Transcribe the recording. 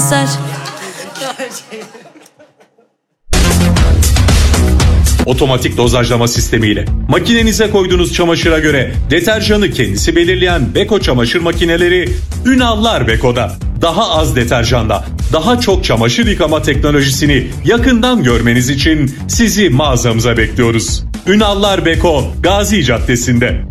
Kanser. Otomatik dozajlama sistemiyle makinenize koyduğunuz çamaşıra göre deterjanı kendisi belirleyen Beko çamaşır makineleri Ünallar Beko'da. Daha az deterjanla daha çok çamaşır yıkama teknolojisini yakından görmeniz için sizi mağazamıza bekliyoruz. Ünallar Beko, Gazi Caddesi'nde.